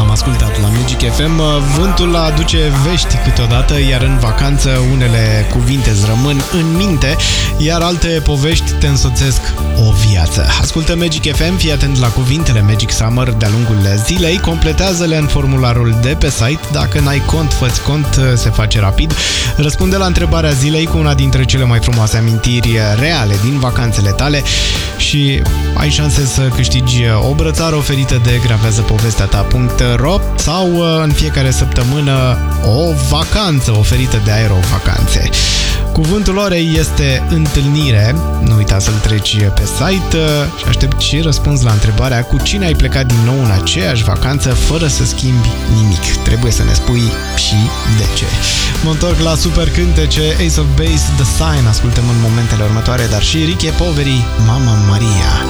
am ascultat la Magic FM. Vântul aduce vești câteodată, iar în vacanță unele cuvinte îți rămân în minte, iar alte povești te însoțesc o viață. Ascultă Magic FM, fii atent la cuvintele Magic Summer de-a lungul zilei, completează-le în formularul de pe site. Dacă n-ai cont, fă-ți cont, se face rapid. Răspunde la întrebarea zilei cu una dintre cele mai frumoase amintiri reale din vacanțele tale și ai șanse să câștigi o brățară oferită de graveazăpovestea.ro sau în fiecare săptămână o vacanță oferită de Aerovacanțe. Cuvântul orei este întâlnire. Nu uita să-l treci pe site și aștept și răspuns la întrebarea cu cine ai plecat din nou în aceeași vacanță fără să schimbi nimic. Trebuie să ne spui și de ce. Mă întorc la super cântece, Ace of Base, The Sign, ascultăm în momentele următoare, dar și Ricky Poveri, Mama Maria.